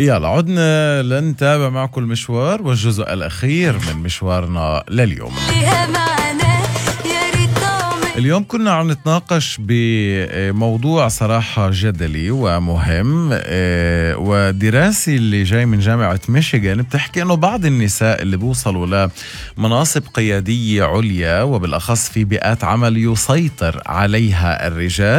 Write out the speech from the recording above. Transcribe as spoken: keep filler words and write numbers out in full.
يلا عدنا لنتابع معكم المشوار والجزء الأخير من مشوارنا لليوم. اليوم كنا عم نتناقش بموضوع صراحة جدلي ومهم، ودراسة اللي جاي من جامعة ميشيغان بتحكي أنه بعض النساء اللي بوصلوا لمناصب قيادية عليا وبالأخص في بيئات عمل يسيطر عليها الرجال